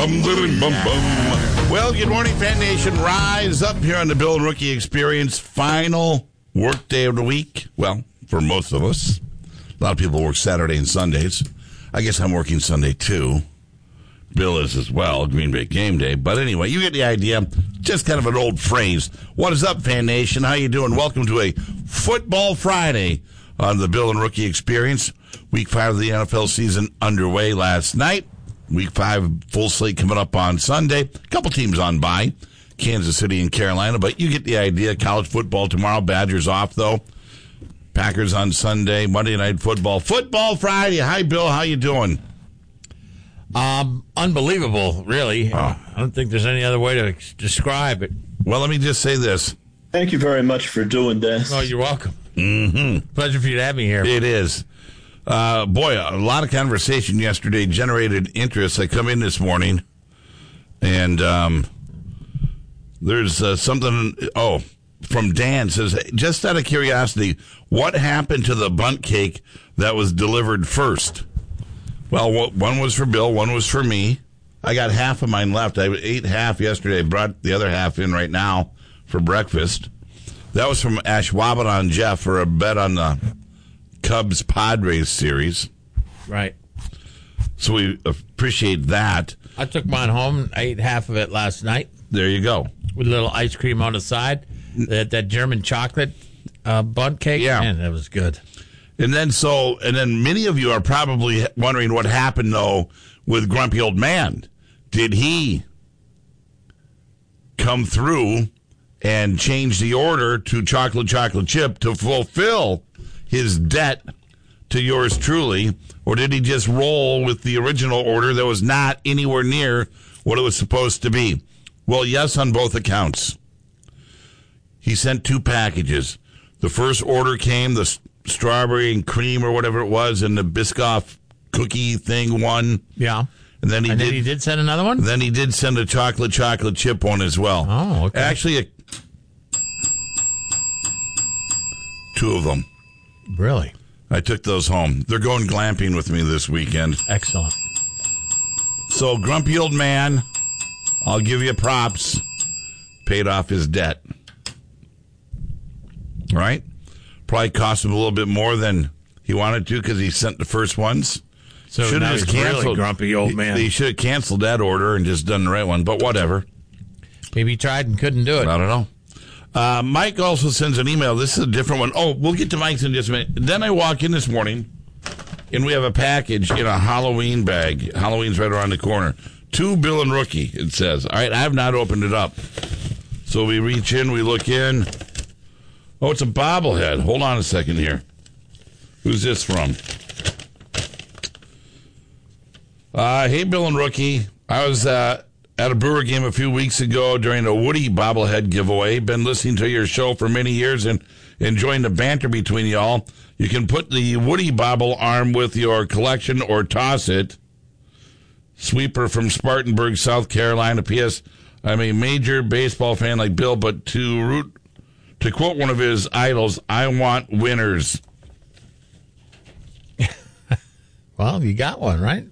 Well, good morning, Fan Nation. Rise up here on the Bill and Rookie Experience. Final work day of the week. Well, for most of us. A lot of people work Saturday and Sundays. I guess I'm working Sunday, too. Bill is as well, Green Bay game day. But anyway, you get the idea. Just kind of an old phrase. What is up, Fan Nation? How you doing? Welcome to a Football Friday on the Bill and Rookie Experience. Week 5 of the NFL season underway last night. Week 5 full slate coming up on Sunday. A couple teams on bye, Kansas City and Carolina, but you get the idea. College football tomorrow. Badgers off, though. Packers on Sunday. Monday Night Football. Football Friday. Hi, Bill. How you doing? Unbelievable, really. I don't think there's any other way to describe it. Well, let me just say this. Thank you very much for doing this. Oh, you're welcome. Mm-hmm. Pleasure for you to have me here. It is. Boy, a lot of conversation yesterday generated interest. I come in this morning, and there's something, from Dan. Says, just out of curiosity, what happened to the bundt cake that was delivered first? Well, one was for Bill, one was for me. I got half of mine left. I ate half yesterday, brought the other half in right now for breakfast. That was from Ashwaubenon Jeff for a bet on the Cubs-Padres series. Right. So we appreciate that. I took mine home. I ate half of it last night. There you go. With a little ice cream on the side. That German chocolate bundt cake. Yeah. Man, that was good. And then many of you are probably wondering what happened, though, with Grumpy Old Man. Did he come through and change the order to chocolate chip to fulfill his debt to yours truly, or did he just roll with the original order that was not anywhere near what it was supposed to be? Well, yes, on both accounts. He sent 2 packages. The first order came, the strawberry and cream or whatever it was, and the Biscoff cookie thing one. Yeah. And then he did send another one? Then he did send a chocolate chip one as well. Oh, okay. Actually, 2 of them. Really? I took those home. They're going glamping with me this weekend. Excellent. So, Grumpy Old Man, I'll give you props, paid off his debt. Right? Probably cost him a little bit more than he wanted to because he sent the first ones. So should have canceled. Really grumpy old man. He should have canceled that order and just done the right one, but whatever. Maybe he tried and couldn't do it. I don't know. Mike also sends an email. This is a different one. Oh, we'll get to Mike's in just a minute. Then I walk in this morning, and we have a package in a Halloween bag. Halloween's right around the corner. To Bill and Rookie, it says. All right, I have not opened it up. So we reach in, we look in. Oh, it's a bobblehead. Hold on a second here. Who's this from? Hey, Bill and Rookie. I was at a Brewer game a few weeks ago during a Woody bobblehead giveaway. Been listening to your show for many years and enjoying the banter between y'all. You can put the Woody bobble arm with your collection or toss it. Sweeper from Spartanburg, South Carolina. P.S. I'm a major baseball fan like Bill, but to quote one of his idols, I want winners. Well, you got one, right?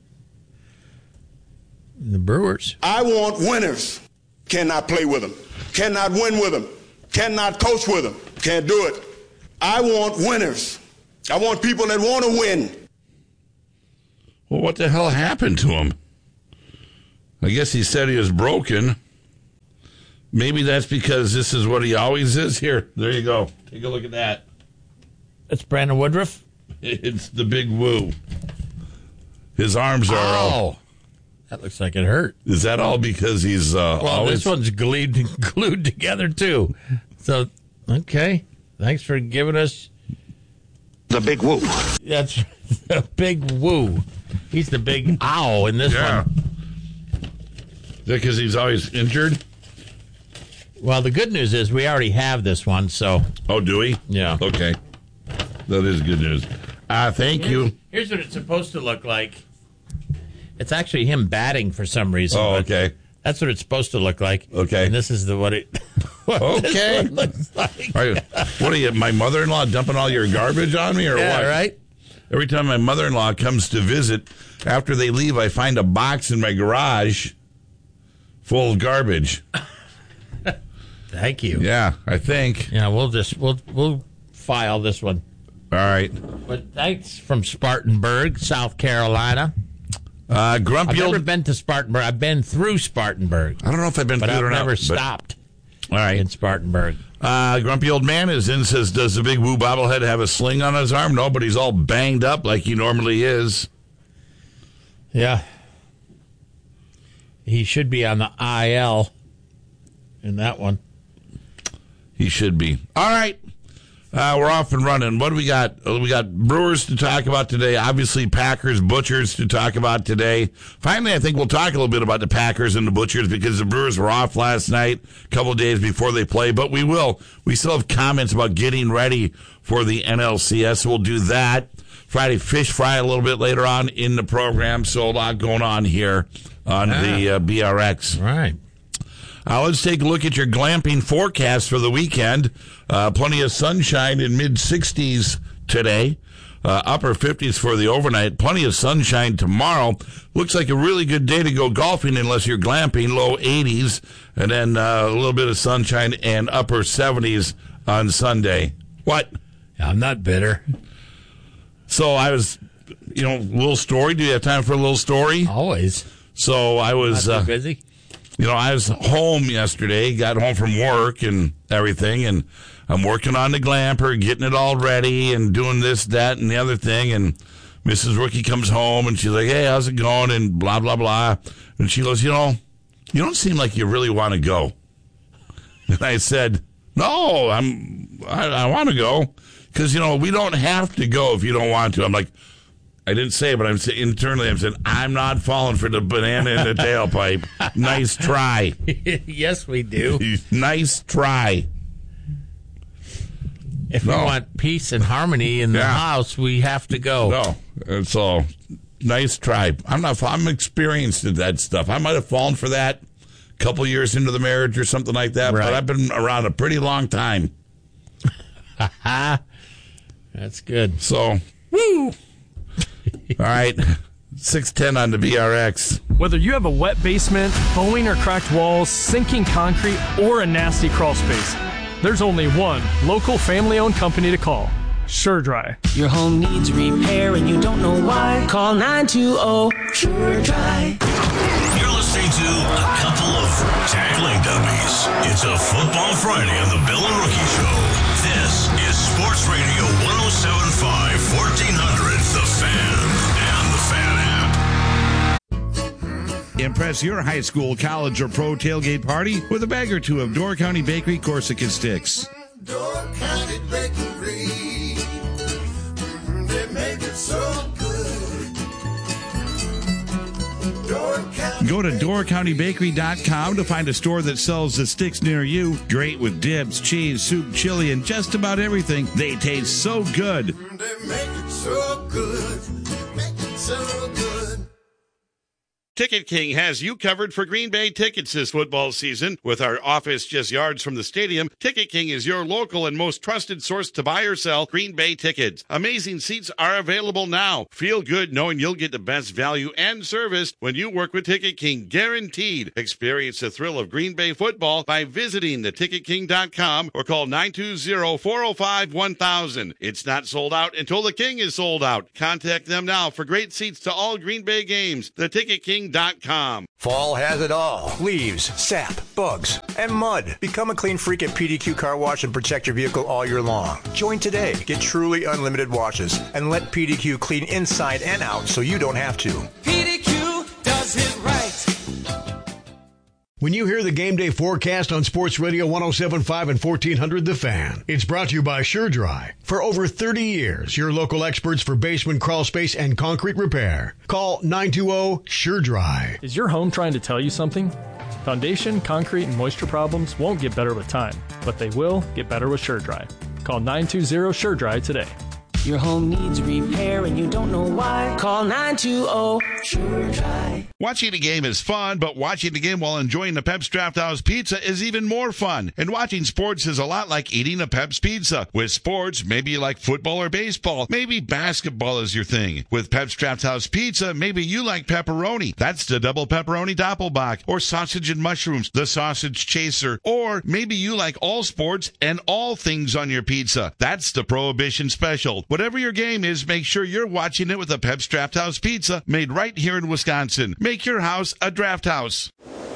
The Brewers. I want winners. Cannot play with them. Cannot win with them. Cannot coach with them. Can't do it. I want winners. I want people that want to win. Well, what the hell happened to him? I guess he said he was broken. Maybe that's because this is what he always is. Here, there you go. Take a look at that. That's Brandon Woodruff? It's the big woo. His arms are all... That looks like it hurt. Is that all because he's always... this one's glued together, too. So, okay. Thanks for giving us... The big woo. That's the big woo. He's the big ow in this one. Is that because he's always injured? Well, the good news is we already have this one, so... Oh, do we? Yeah. Okay. That is good news. Thank you. Here's what it's supposed to look like. It's actually him batting for some reason. Oh, okay. That's what it's supposed to look like. Okay. And this is what it okay. This one looks like. What are you, my mother-in-law dumping all your garbage on me or what? Yeah, right? Every time my mother-in-law comes to visit, after they leave, I find a box in my garage full of garbage. Thank you. Yeah, I think. Yeah, we'll file this one. All right. But thanks from Spartanburg, South Carolina. Grumpy I've never old... been to Spartanburg. I've been through Spartanburg. I don't know if I've been but through I've it or not. never stopped All right. in Spartanburg. Grumpy old man is in, says, does the big woo bobblehead have a sling on his arm? No, but he's all banged up like he normally is. Yeah. He should be on the IL in that one. He should be. All right. We're off and running. What do we got? We got Brewers to talk about today. Obviously, Packers, Butchers to talk about today. Finally, I think we'll talk a little bit about the Packers and the Butchers because the Brewers were off last night, a couple of days before they play. But we will. We still have comments about getting ready for the NLCS. So we'll do that. Friday Fish Fry a little bit later on in the program. So a lot going on here on the BRX. Right. Let's take a look at your glamping forecast for the weekend. Plenty of sunshine in mid-60s today. Upper 50s for the overnight. Plenty of sunshine tomorrow. Looks like a really good day to go golfing unless you're glamping. Low 80s. And then a little bit of sunshine and upper 70s on Sunday. What? I'm not bitter. So I was, little story. Do you have time for a little story? Always. So I was... Not too busy? I was home yesterday, got home from work and everything, and I'm working on the glamper, getting it all ready and doing this, that, and the other thing. And Mrs. Rookie comes home, and she's like, hey, how's it going? And blah, blah, blah. And she goes, you don't seem like you really want to go. And I said, no, I want to go. Because, we don't have to go if you don't want to. I'm like, I didn't say it, but I'm saying internally, I'm saying, I'm not falling for the banana in the tailpipe. Nice try. Yes, we do. Nice try. If we want peace and harmony in the house, we have to go. No. So, nice try. I'm experienced at that stuff. I might have fallen for that a couple years into the marriage or something like that, right. But I've been around a pretty long time. That's good. So, woo! All right, 610 on the BRX. Whether you have a wet basement, bowing or cracked walls, sinking concrete, or a nasty crawl space, there's only one local family-owned company to call, SureDry. Your home needs repair and you don't know why? Call 920-SureDry. You're listening to a couple of tackling dummies. It's a Football Friday on the Bill and Rookie Show. This is Sports Radio 107.5, 1400, The Fan, and the Fan app. Impress your high school, college, or pro tailgate party with a bag or two of Door County Bakery Corsican sticks. Door County Bakery, they make it so good. Go to DoorCountyBakery.com to find a store that sells the sticks near you. Great with dips, cheese, soup, chili, and just about everything. They taste so good. They make it so good. Make it so good. Ticket King has you covered for Green Bay tickets this football season. With our office just yards from the stadium, Ticket King is your local and most trusted source to buy or sell Green Bay tickets. Amazing seats are available now. Feel good knowing you'll get the best value and service when you work with Ticket King, guaranteed. Experience the thrill of Green Bay football by visiting theticketking.com or call 920-405-1000. It's not sold out until the King is sold out. Contact them now for great seats to all Green Bay games. TheTicketKing.com. Fall has it all. Leaves, sap, bugs, and mud. Become a clean freak at PDQ Car Wash and protect your vehicle all year long. Join today. Get truly unlimited washes and let PDQ clean inside and out so you don't have to. PDQ does it right. When you hear the game day forecast on Sports Radio 107.5 and 1400 The Fan, it's brought to you by SureDry. For over 30 years, your local experts for basement crawl space and concrete repair. Call 920-SureDry. Is your home trying to tell you something? Foundation, concrete, and moisture problems won't get better with time, but they will get better with SureDry. Call 920-SureDry today. Your home needs repair and you don't know why. Call 920-SURE-DRY. Watching a game is fun, but watching the game while enjoying the Pep's Draft House Pizza is even more fun. And watching sports is a lot like eating a Pep's Pizza. With sports, maybe you like football or baseball. Maybe basketball is your thing. With Pep's Draft House Pizza, maybe you like pepperoni. That's the double pepperoni doppelbock. Or sausage and mushrooms, the sausage chaser. Or maybe you like all sports and all things on your pizza. That's the Prohibition Special. Whatever your game is, make sure you're watching it with a Pep's Draft House Pizza made right here in Wisconsin. Make your house a draft house.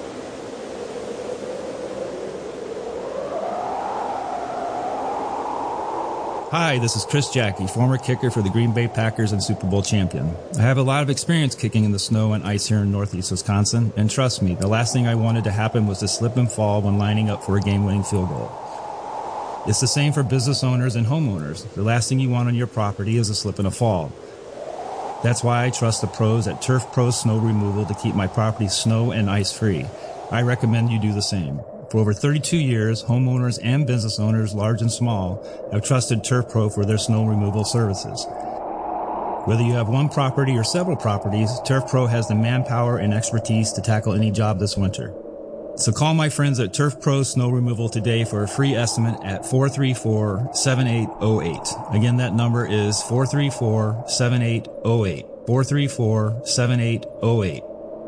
Hi, this is Chris Jackie, former kicker for the Green Bay Packers and Super Bowl champion. I have a lot of experience kicking in the snow and ice here in northeast Wisconsin, and trust me, the last thing I wanted to happen was to slip and fall when lining up for a game-winning field goal. It's the same for business owners and homeowners. The last thing you want on your property is a slip and a fall. That's why I trust the pros at Turf Pro Snow Removal to keep my property snow and ice free. I recommend you do the same. For over 32 years, homeowners and business owners, large and small, have trusted Turf Pro for their snow removal services. Whether you have one property or several properties, Turf Pro has the manpower and expertise to tackle any job this winter. So call my friends at Turf Pro Snow Removal today for a free estimate at 434-7808. Again, that number is 434-7808. 434-7808.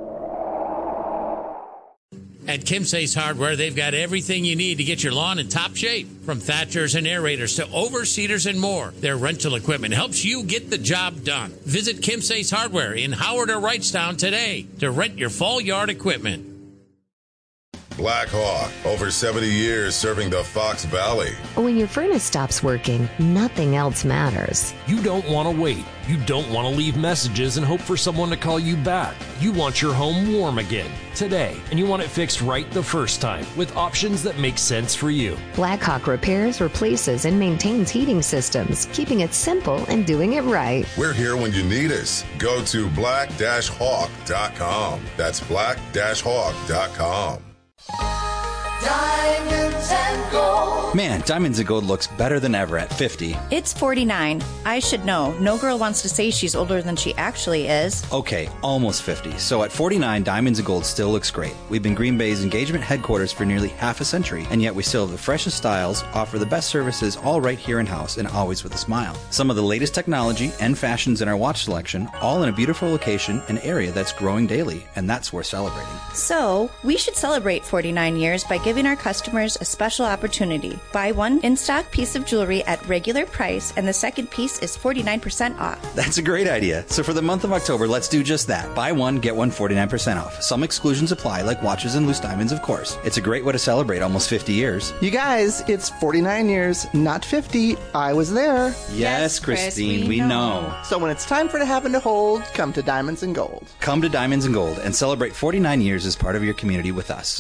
At Kimsey's Hardware, they've got everything you need to get your lawn in top shape. From thatchers and aerators to overseeders and more, their rental equipment helps you get the job done. Visit Kimsey's Hardware in Howard or Wrightstown today to rent your fall yard equipment. Black Hawk, over 70 years serving the Fox Valley. When your furnace stops working, nothing else matters. You don't want to wait. You don't want to leave messages and hope for someone to call you back. You want your home warm again, today, and you want it fixed right the first time, with options that make sense for you. Blackhawk repairs, replaces, and maintains heating systems, keeping it simple and doing it right. We're here when you need us. Go to black-hawk.com. That's black-hawk.com. Diamonds and gold. Man, Diamonds and Gold looks better than ever at 50. It's 49. I should know. No girl wants to say she's older than she actually is. Okay, almost 50. So at 49, Diamonds and Gold still looks great. We've been Green Bay's engagement headquarters for nearly half a century, and yet we still have the freshest styles, offer the best services, all right here in-house, and always with a smile. Some of the latest technology and fashions in our watch selection, all in a beautiful location and area that's growing daily, and that's worth celebrating. So, we should celebrate 49 years by giving our customers a special opportunity. Buy one in-stock piece of jewelry at regular price, and the second piece is 49% off. That's a great idea. So for the month of October, let's do just that. Buy one, get one 49% off. Some exclusions apply, like watches and loose diamonds, of course. It's a great way to celebrate almost 50 years. You guys, it's 49 years, not 50. I was there. Yes, Christine, we know. So when it's time for to have and to hold, come to Diamonds and Gold. Come to Diamonds and Gold and celebrate 49 years as part of your community with us.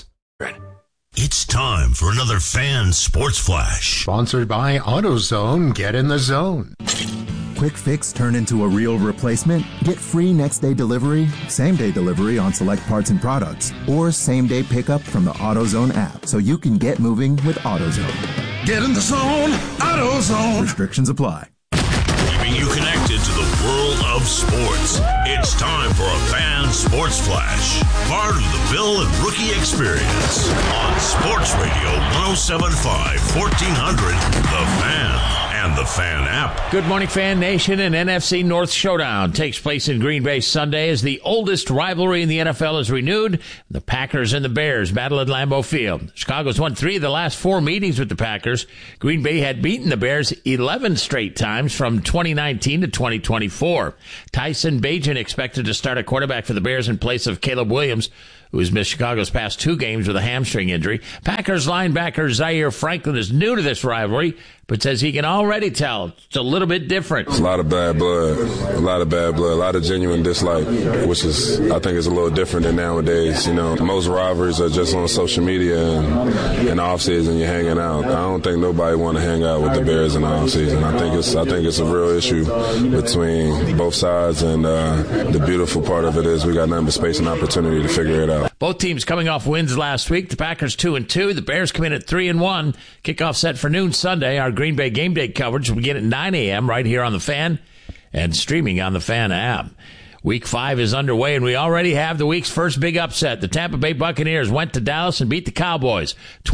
It's time for another Fan Sports Flash. Sponsored by AutoZone. Get in the zone. Quick fix turn into a real replacement? Get free next day delivery, same day delivery on select parts and products, or same day pickup from the AutoZone app so you can get moving with AutoZone. Get in the zone, AutoZone. Restrictions apply. Keeping you connected to the world of sports. It's time for a Fan Sports Flash. Part of the Bill and Rookie Experience on Sports Radio 107.5, 1400, The Fan. And the Fan app. Good morning, Fan Nation. An NFC North showdown takes place in Green Bay Sunday as the oldest rivalry in the NFL is renewed. The Packers and the Bears battle at Lambeau Field. Chicago's won 3 of the last 4 meetings with the Packers. Green Bay had beaten the Bears 11 straight times from 2019 to 2024. Tyson Bagent expected to start at quarterback for the Bears in place of Caleb Williams, who has missed Chicago's past 2 games with a hamstring injury. Packers linebacker Zaire Franklin is new to this rivalry, but says he can already tell it's a little bit different. It's a lot of bad blood, a lot of genuine dislike, which is, I think, is a little different than nowadays. You know, most rivalries are just on social media and in the offseason you're hanging out. I don't think nobody want to hang out with the Bears in the offseason. I think it's a real issue between both sides, and the beautiful part of it is we got nothing but space and opportunity to figure it out. out. Both teams coming off wins last week. The Packers 2-2. The Bears come in at 3-1. Kickoff set for noon Sunday. Our Green Bay game day coverage will begin at 9 a.m. right here on The Fan and streaming on the Fan app. Week 5 is underway, and we already have the week's first big upset. The Tampa Bay Buccaneers went to Dallas and beat the Cowboys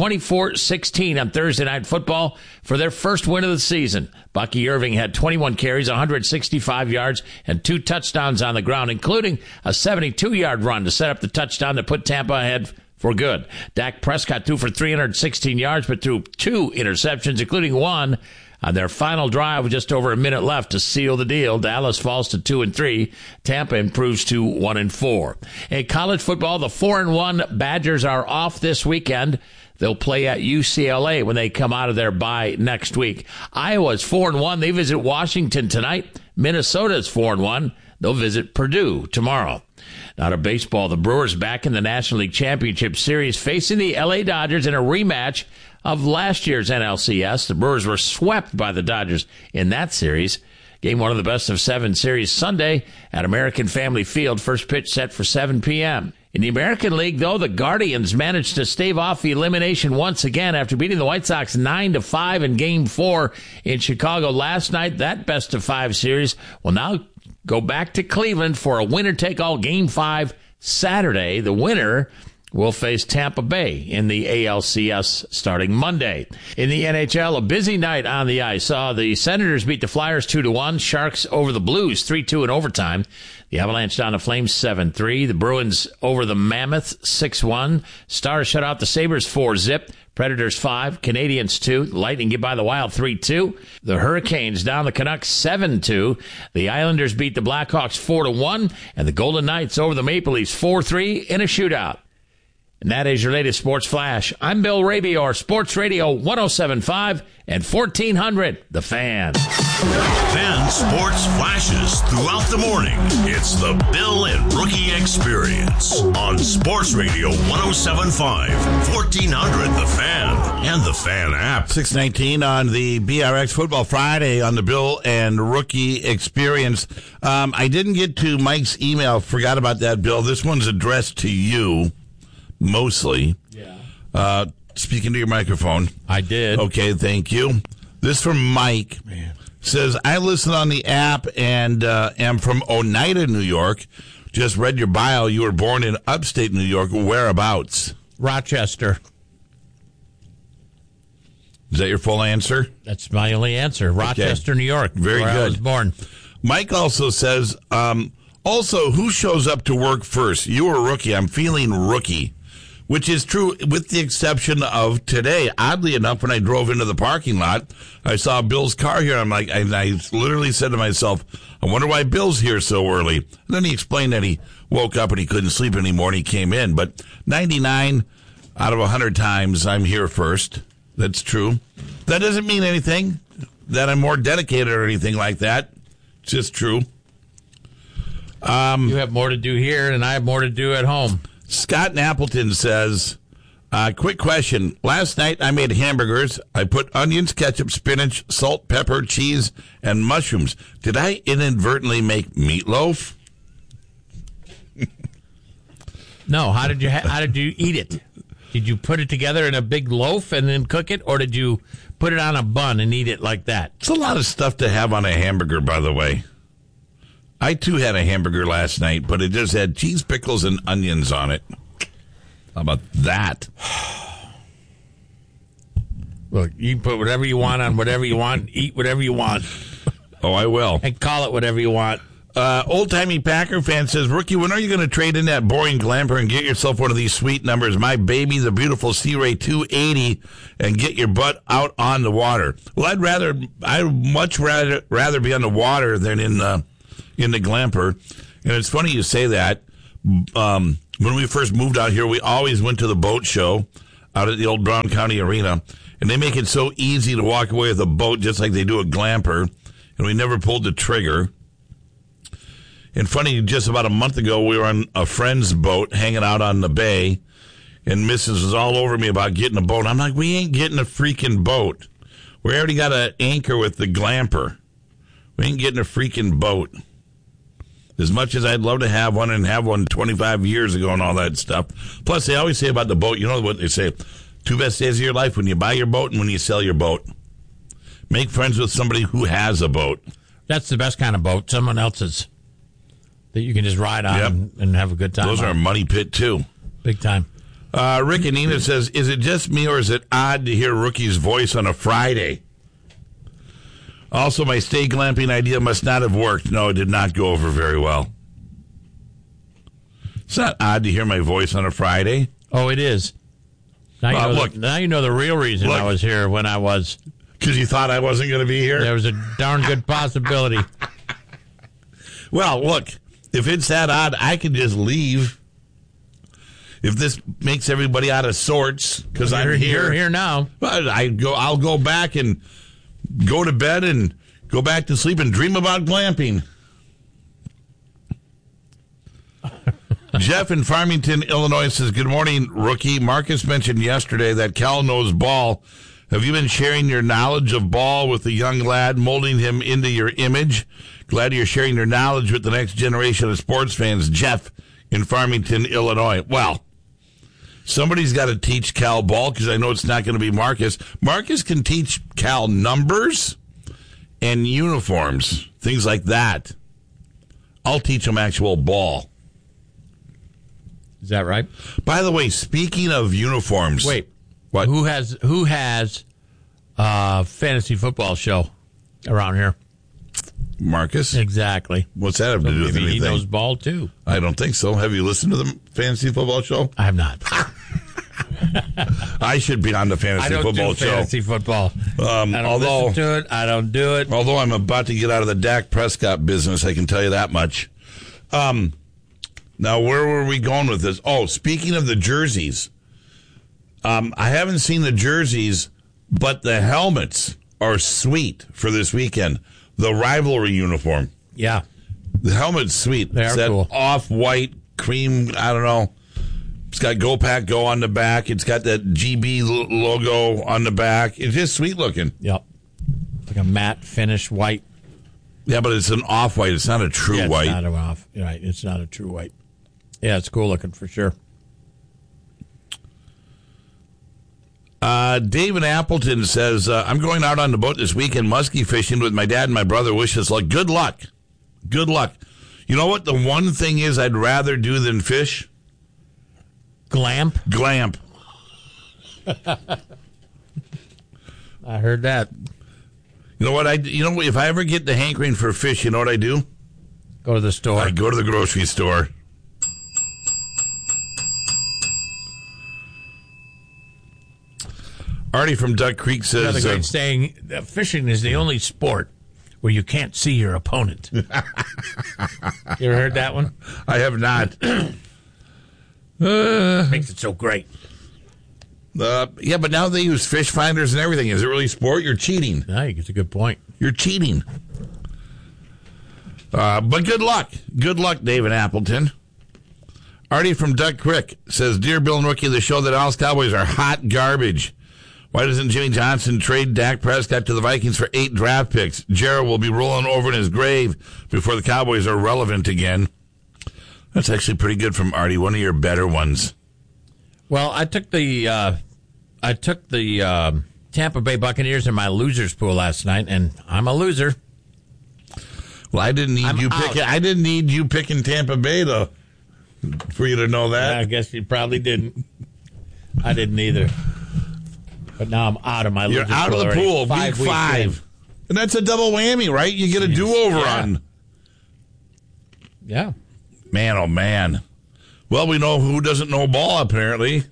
24-16 on Thursday Night Football for their first win of the season. Bucky Irving had 21 carries, 165 yards, and 2 touchdowns on the ground, including a 72-yard run to set up the touchdown that put Tampa ahead for good. Dak Prescott threw for 316 yards, but threw 2 interceptions, including one on their final drive with just over a minute left to seal the deal. Dallas falls to 2-3. Tampa improves to 1-4. In college football, the 4-1 Badgers are off this weekend. They'll play at UCLA when they come out of their bye next week. Iowa's 4-1. They visit Washington tonight. Minnesota's 4-1. They'll visit Purdue tomorrow. Now to baseball, the Brewers back in the National League Championship Series facing the LA Dodgers in a rematch of last year's NLCS. The Brewers were swept by the Dodgers in that series. Game 1 of the best-of-7 series Sunday at American Family Field. First pitch set for 7 p.m. In the American League, though, the Guardians managed to stave off elimination once again after beating the White Sox 9-5 in Game 4 in Chicago last night. That best-of-5 series will now go back to Cleveland for a winner-take-all Game 5 Saturday. The winner will face Tampa Bay in the ALCS starting Monday. In the NHL, a busy night on the ice. Saw the Senators beat the Flyers 2-1. Sharks over the Blues 3-2 in overtime. The Avalanche down to Flames 7-3. The Bruins over the Mammoth 6-1. Stars shut out the Sabres 4-0. Predators 5, Canadians 2. Lightning get by the Wild 3-2. The Hurricanes down the Canucks 7-2. The Islanders beat the Blackhawks 4-1. And the Golden Knights over the Maple Leafs 4-3 in a shootout. And that is your latest Sports Flash. I'm Bill Rabior, Sports Radio 107.5 and 1400, The Fan. Fan Sports Flashes throughout the morning. It's the Bill and Rookie Experience on Sports Radio 107.5, 1400, The Fan, and The Fan app. 6:19 on the BRX Football Friday on the Bill and Rookie Experience. I didn't get to Mike's email. Forgot about that, Bill. This one's addressed to you. Mostly. Yeah. Speaking to your microphone. I did. Okay, thank you. This from Mike. Man. Says, I listen on the app and am from Oneida, New York. Just read your bio. You were born in upstate New York. Whereabouts? Rochester. Is that your full answer? That's my only answer. Rochester, okay. New York. Very good. I was born. Mike also says, also, who shows up to work first? You or Rookie? I'm feeling Rookie. Which is true, with the exception of today. Oddly enough, when I drove into the parking lot, I saw Bill's car here. I'm like, and I literally said to myself, I wonder why Bill's here so early. And then he explained that he woke up and he couldn't sleep anymore and he came in. But 99 out of 100 times, I'm here first. That's true. That doesn't mean anything, that I'm more dedicated or anything like that. It's just true. You have more to do here, and I have more to do at home. Scott in Appleton says, quick question. Last night I made hamburgers. I put onions, ketchup, spinach, salt, pepper, cheese, and mushrooms. Did I inadvertently make meatloaf? No. How did you eat it? Did you put it together in a big loaf and then cook it, or did you put it on a bun and eat it like that? It's a lot of stuff to have on a hamburger, by the way. I, too, had a hamburger last night, but it just had cheese, pickles, and onions on it. How about that? Look, you can put whatever you want on whatever you want, eat whatever you want. Oh, I will. And call it whatever you want. Old-timey Packer fan says, Rookie, when are you going to trade in that boring Glamper and get yourself one of these sweet numbers, my baby, the beautiful Sea Ray 280, and get your butt out on the water? Well, I'd much rather be on the water than in the Glamper. And it's funny you say that. When we first moved out here, we always went to the boat show out at the old Brown County Arena, and they make it so easy to walk away with a boat just like they do a Glamper, and we never pulled the trigger. And funny, just about a month ago, we were on a friend's boat hanging out on the bay, and Mrs. was all over me about getting a boat. I'm like, we ain't getting a freaking boat. We already got an anchor with the Glamper. We ain't getting a freaking boat. As much as I'd love to have one and have one 25 years ago and all that stuff. Plus, they always say about the boat, you know what they say? 2 best days of your life, when you buy your boat and when you sell your boat. Make friends with somebody who has a boat. That's the best kind of boat, someone else's, that you can just ride on and have a good time. Those are a money pit, too. Big time. Rick and Nina says, is it just me or is it odd to hear Rookie's voice on a Friday? Also, my stay glamping idea must not have worked. No, it did not go over very well. It's not odd to hear my voice on a Friday. Oh, it is. Now you know the real reason I was here when I was. Because you thought I wasn't going to be here? There was a darn good possibility. Well, look, if it's that odd, I can just leave. If this makes everybody out of sorts, because I'm here. You're here now. I'll go back and go to bed and go back to sleep and dream about glamping. Jeff in Farmington, Illinois says, good morning, Rookie. Marcus mentioned yesterday that Cal knows ball. Have you been sharing your knowledge of ball with the young lad, molding him into your image? Glad you're sharing your knowledge with the next generation of sports fans. Jeff in Farmington, Illinois. Well, somebody's got to teach Cal ball, because I know it's not going to be Marcus. Marcus can teach Cal numbers and uniforms, things like that. I'll teach him actual ball. Is that right? By the way, speaking of uniforms. Wait. What? Who has a fantasy football show around here? Marcus? Exactly. What's that have to do with anything? He knows ball, too. I don't think so. Have you listened to the fantasy football show? I have not. I should be on the fantasy football show. Fantasy football. I don't listen to it. I don't do it. Although I'm about to get out of the Dak Prescott business, I can tell you that much. Now, where were we going with this? Oh, speaking of the jerseys, I haven't seen the jerseys, but the helmets are sweet for this weekend. The rivalry uniform. Yeah. The helmet's sweet. They are cool. Off-white, cream, I don't know. It's got Go Pack Go on the back. It's got that GB logo on the back. It's just sweet looking. Yep. Like a matte finish white. Yeah, but it's an off-white. It's not a true white. It's not an off. Right. It's not a true white. Yeah, it's cool looking for sure. David Appleton says, I'm going out on the boat this weekend muskie fishing with my dad and my brother. Wish us luck. Good luck. Good luck. You know what the one thing is I'd rather do than fish? Glamp? Glamp. I heard that. You know what? If I ever get the hankering for fish, you know what I do? Go to the store. I go to the grocery store. Artie from Duck Creek says... Another great saying, fishing is the only sport where you can't see your opponent. You ever heard that one? I have not. Makes it so great. Yeah, but now they use fish finders and everything. Is it really sport? You're cheating. I think it's a good point. You're cheating. But good luck. Good luck, David Appleton. Artie from Duck Creek says, Dear Bill and Rookie, the show that Dallas Cowboys are hot garbage. Why doesn't Jimmy Johnson trade Dak Prescott to the Vikings for 8 draft picks? Jarrell will be rolling over in his grave before the Cowboys are relevant again. That's actually pretty good from Artie. One of your better ones. Well, I took the Tampa Bay Buccaneers in my losers pool last night, and I'm a loser. Well, I didn't need you picking Tampa Bay for you to know that. Yeah, I guess you probably didn't. I didn't either. But now I'm out of my losers pool. You're out of the pool, week 5. And that's a double whammy, right? You get a do-over on. Yeah. Man, oh, man. Well, we know who doesn't know ball, apparently.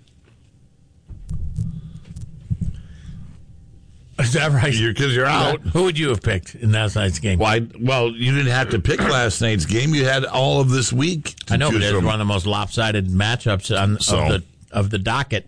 Is that right? Because you're out. Who would you have picked in last night's game? Well, you didn't have to pick last night's game. You had all of this week. I know, but it's one of the most lopsided matchups of the docket.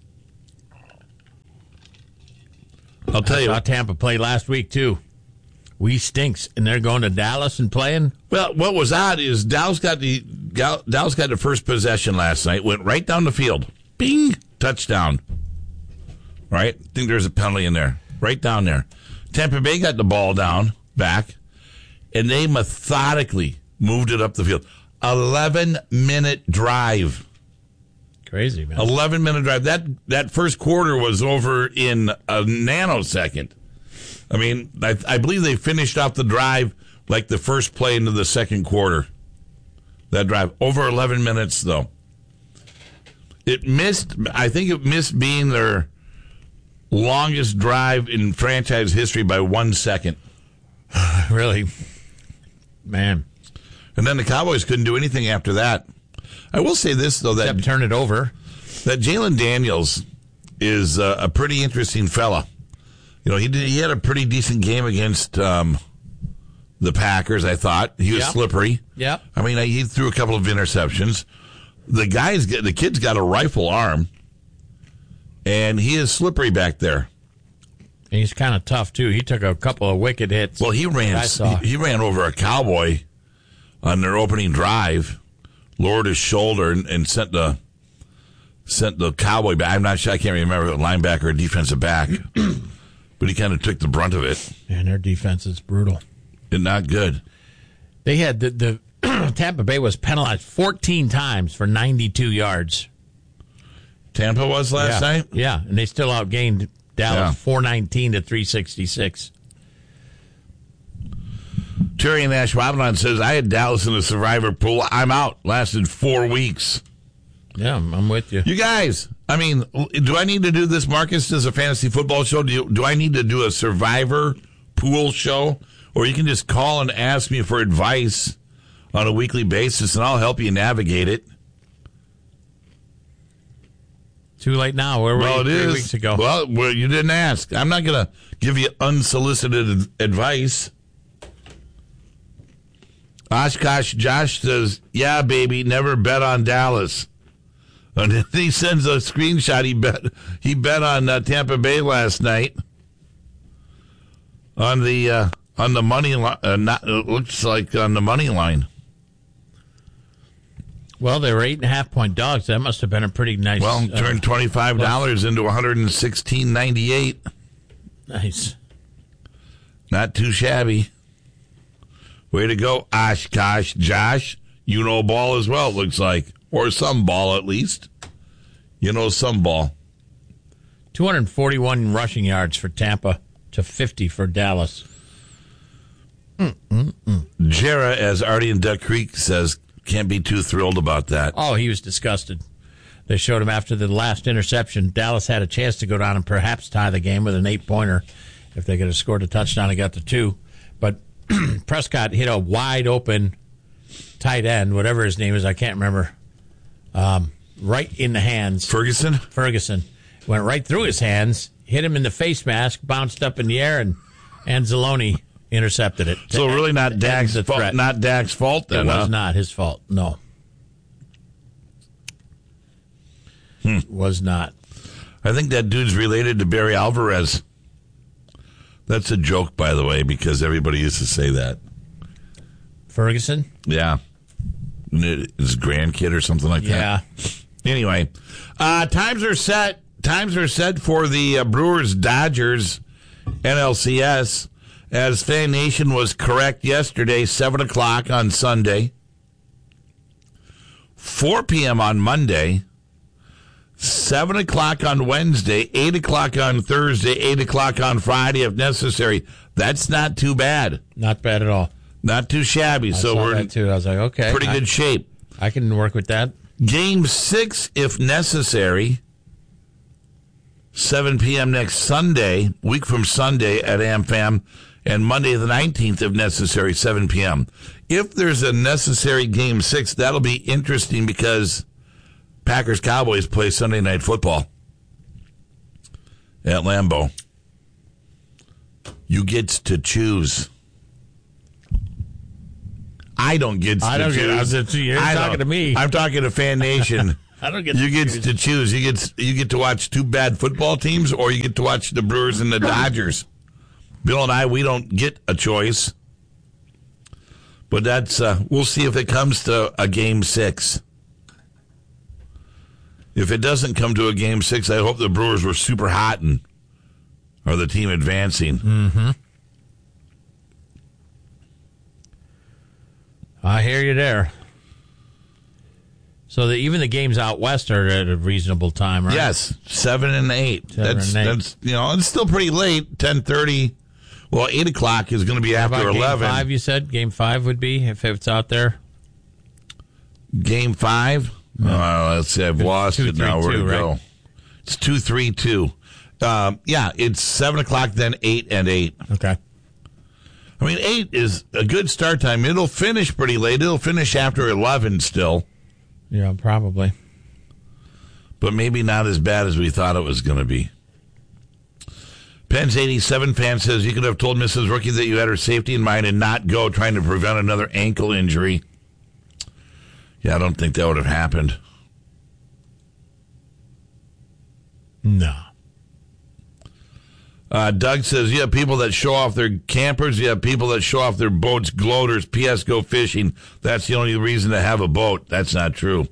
I'll tell you. I saw Tampa play last week, too. We stinks, and they're going to Dallas and playing. Well, what was odd is Dallas got the first possession last night, went right down the field. Bing! Touchdown. Right? I think there's a penalty in there. Right down there. Tampa Bay got the ball back, and they methodically moved it up the field. 11-minute drive. Crazy, man. 11-minute drive. That first quarter was over in a nanosecond. I mean, I believe they finished off the drive like the first play into the second quarter. That drive. Over 11 minutes, though. I think it missed being their longest drive in franchise history by 1 second. Really? Man. And then the Cowboys couldn't do anything after that. I will say this, though, that except turn it over. That Jalen Daniels is a pretty interesting fella. You know, he had a pretty decent game against the Packers, I thought. He was slippery. Yeah. I mean, he threw a couple of interceptions. The kid's got a rifle arm, and he is slippery back there. And he's kind of tough, too. He took a couple of wicked hits. Well, he ran over a Cowboy on their opening drive, lowered his shoulder, and sent the Cowboy back. I'm not sure. I can't remember if it was linebacker or defensive back, but he kind of took the brunt of it. And their defense is brutal. And not good. They had the Tampa Bay was penalized 14 times for 92 yards. Tampa was last night? Yeah, and they still outgained Dallas 419 to 366. Terry in Ashwaubenon says, I had Dallas in the survivor pool. I'm out. Lasted 4 weeks. Yeah, I'm with you. You guys, I mean, do I need to do this, Marcus, as a fantasy football show? Do I need to do a survivor pool show? Or you can just call and ask me for advice on a weekly basis, and I'll help you navigate it. Too late now. Where were you 3 weeks ago? Well, you didn't ask. I'm not going to give you unsolicited advice. Oshkosh Josh says, yeah, baby, never bet on Dallas. And then he sends a screenshot. He bet on Tampa Bay last night on the money line. It looks like on the money line. Well, they were 8.5-point dogs. That must have been a pretty nice. Well, turned $25 into $116.98. Nice. Not too shabby. Way to go, Oshkosh Josh. You know ball as well, it looks like. Or some ball, at least. You know some ball. 241 rushing yards for Tampa to 50 for Dallas. Jarrah, as Artie in Duck Creek says, can't be too thrilled about that. Oh, he was disgusted. They showed him after the last interception. Dallas had a chance to go down and perhaps tie the game with an 8-pointer if they could have scored a touchdown and got the 2. But Prescott hit a wide-open tight end, whatever his name is, I can't remember, right in the hands. Ferguson? Went right through his hands, hit him in the face mask, bounced up in the air, and Anzalone intercepted it. So really not Dak's fault. Not Dak's fault then. It was not his fault. No, was not. I think that dude's related to Barry Alvarez. That's a joke, by the way, because everybody used to say that. Ferguson? Yeah, his grandkid or something like that. Yeah. Anyway, times are set. Times are set for the Brewers Dodgers NLCS. As Fan Nation was correct yesterday, 7 o'clock on Sunday, 4 p.m. on Monday, 7 o'clock on Wednesday, 8 o'clock on Thursday, 8 o'clock on Friday if necessary. That's not too bad. Not bad at all. Not too shabby. So we're in too. I was like, okay, pretty good shape. I can work with that. Game 6, if necessary, 7 p.m. next Sunday, week from Sunday at AmFam. And Monday the 19th, if necessary, 7 p.m. If there's a necessary Game 6, that'll be interesting because Packers-Cowboys play Sunday Night Football at Lambeau. You get to choose. I don't get to choose. You're talking to me. I'm talking to Fan Nation. I don't get you get to choose. You get to watch two bad football teams, or you get to watch the Brewers and the Dodgers. Bill and I, we don't get a choice. But that's we'll see if it comes to a Game 6. If it doesn't come to a Game 6, I hope the Brewers were super hot and are the team advancing. Mm-hmm. I hear you there. So even the games out west are at a reasonable time, right? Yes, 7 and 8. That's it's still pretty late. 10:30. Well, 8 o'clock is going to be after 11. Game 5, you said Game 5 would be if it's out there. Game 5. Let's see. I've lost it now. Where to go? It's 2-3-2. It's 7 o'clock, then 8 and 8. Okay. I mean, 8 is a good start time. It'll finish pretty late. It'll finish after 11 still. Yeah, probably. But maybe not as bad as we thought it was going to be. Penn's 87 fan says, you could have told Mrs. Rookie that you had her safety in mind and not go trying to prevent another ankle injury. Yeah, I don't think that would have happened. No. Doug says, you have people that show off their campers. You have people that show off their boats, gloaters. P.S. Go fishing. That's the only reason to have a boat. That's not true.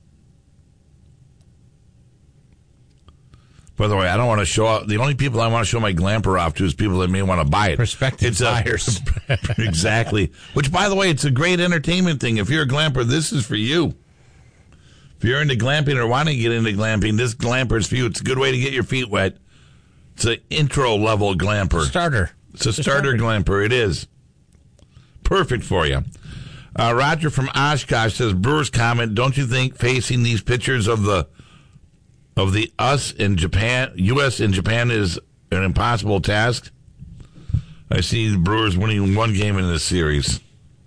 By the way, I don't want to show off. The only people I want to show my glamper off to is people that may want to buy it. Prospective buyers. Exactly. Which, by the way, it's a great entertainment thing. If you're a glamper, this is for you. If you're into glamping or want to get into glamping, this glamper is for you. It's a good way to get your feet wet. It's an intro-level glamper. Starter. It's a starter glamper. It is. Perfect for you. Roger from Oshkosh says, Brewers comment, don't you think facing these pictures of the U.S. in Japan is an impossible task? I see the Brewers winning one game in this series.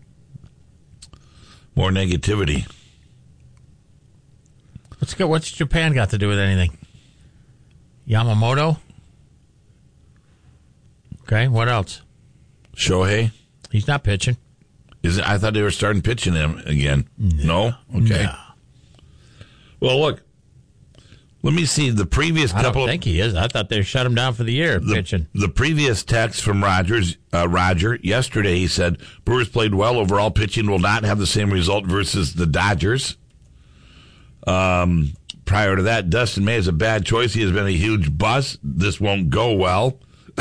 More negativity. What's Japan got to do with anything? Yamamoto? Okay, what else? Shohei? He's not pitching. I thought they were starting pitching him again. No? Okay. No. Well, look. Let me see the previous couple. I don't think he is. I thought they shut him down for the year pitching. The previous text from Roger yesterday, he said, Brewers played well overall. Pitching will not have the same result versus the Dodgers. Prior to that, Dustin May is a bad choice. He has been a huge bust. This won't go well.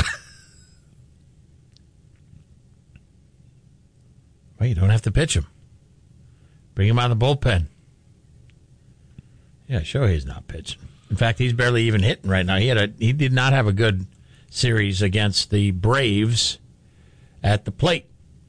Well, you don't have to pitch him. Bring him out of the bullpen. Yeah, sure he's not pitching. In fact, he's barely even hitting right now. He did not have a good series against the Braves at the plate.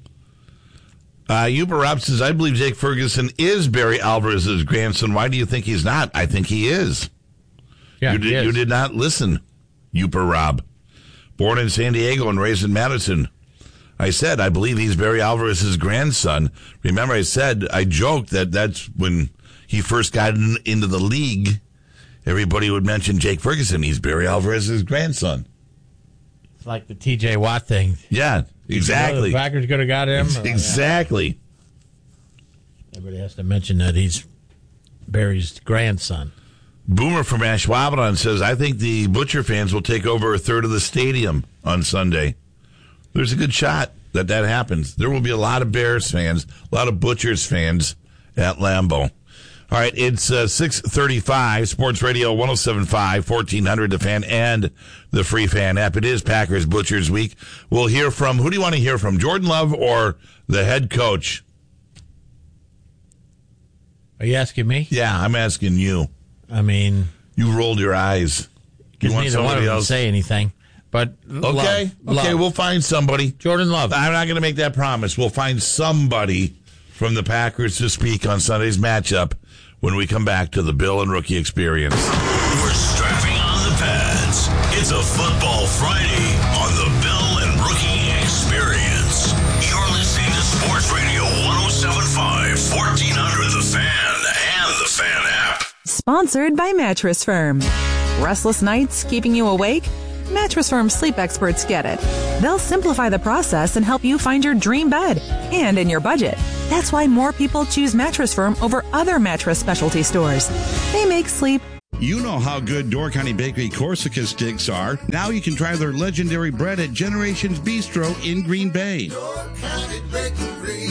Uber Rob says, I believe Jake Ferguson is Barry Alvarez's grandson. Why do you think he's not? I think he is. Yeah, you did not listen, Uber Rob. Born in San Diego and raised in Madison. I said, I believe he's Barry Alvarez's grandson. Remember, I joked that that's when he first got into the league. Everybody would mention Jake Ferguson. He's Barry Alvarez's grandson. It's like the T.J. Watt thing. Yeah, exactly. The Packers could have got him. Exactly. Yeah. Everybody has to mention that he's Barry's grandson. Boomer from Ashwaubenon says, I think the Butcher fans will take over a third of the stadium on Sunday. There's a good shot that happens. There will be a lot of Bears fans, a lot of Butchers fans at Lambeau. All right, it's 6:35, Sports Radio 107.5, 1400 The Fan, and the Free Fan app. It is Packers Butchers Week. We'll hear from, who do you want to hear from, Jordan Love or the head coach? Are you asking me? Yeah, I'm asking you. I mean, you rolled your eyes. You want neither one of them to say anything. But okay, Love. We'll find somebody. Jordan Love. I'm not going to make that promise. We'll find somebody from the Packers to speak on Sunday's matchup when we come back to the Bill and Rookie Experience. We're strapping on the pads. It's a football Friday on the Bill and Rookie Experience. You're listening to Sports Radio 107.5, 1400 The Fan and the Fan app. Sponsored by Mattress Firm. Restless nights keeping you awake? Mattress Firm sleep experts get it. They'll simplify the process and help you find your dream bed and in your budget. That's why more people choose Mattress Firm over other mattress specialty stores. They make sleep. You know how good Door County Bakery Corsica sticks are. Now you can try their legendary bread at Generations Bistro in Green Bay. Door County Bakery,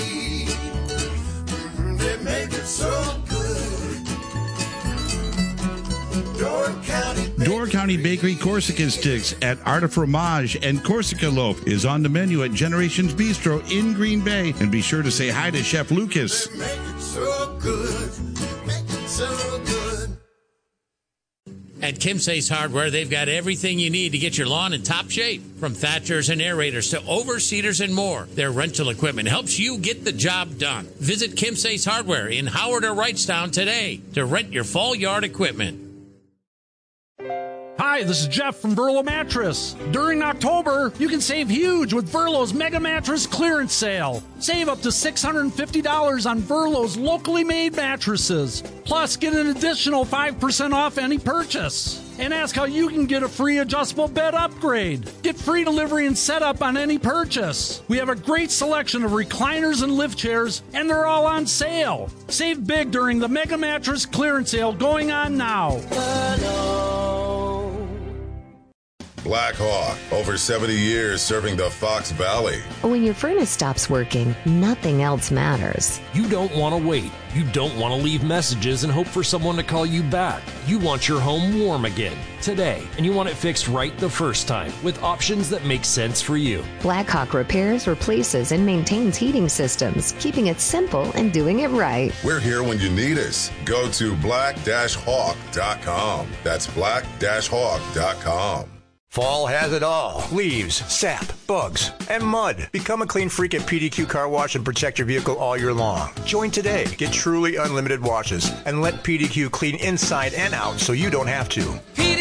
they make it so good. Door County Bakery Corsican Sticks at Art of Fromage and Corsica Loaf is on the menu at Generations Bistro in Green Bay. And be sure to say hi to Chef Lucas. Make it so good. Make it so good. At Kimsey's Hardware, they've got everything you need to get your lawn in top shape. From thatchers and aerators to overseeders and more, their rental equipment helps you get the job done. Visit Kimsey's Hardware in Howard or Wrightstown today to rent your fall yard equipment. Hi, this is Jeff from Verlo Mattress. During October, you can save huge with Verlo's Mega Mattress Clearance Sale. Save up to $650 on Verlo's locally made mattresses. Plus, get an additional 5% off any purchase. And ask how you can get a free adjustable bed upgrade. Get free delivery and setup on any purchase. We have a great selection of recliners and lift chairs, and they're all on sale. Save big during the Mega Mattress Clearance Sale going on now. Black Hawk, over 70 years serving the Fox Valley. When your furnace stops working, nothing else matters. You don't want to wait. You don't want to leave messages and hope for someone to call you back. You want your home warm again today, and you want it fixed right the first time with options that make sense for you. Blackhawk repairs, replaces, and maintains heating systems, keeping it simple and doing it right. We're here when you need us. Go to black-hawk.com. That's black-hawk.com. Fall has it all. Leaves, sap, bugs, and mud. Become a clean freak at PDQ Car Wash and protect your vehicle all year long. Join today. Get truly unlimited washes and let PDQ clean inside and out so you don't have to. PDQ